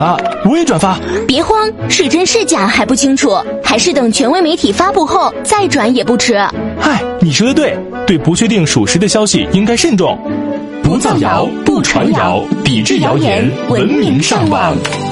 啊，我也转发。 别慌，是真是假还不清楚，还是等权威媒体发布后再转也不迟。 嗨，你说的对，对不确定属实的消息应该慎重。不造谣，不传谣，抵制谣言，文明上网。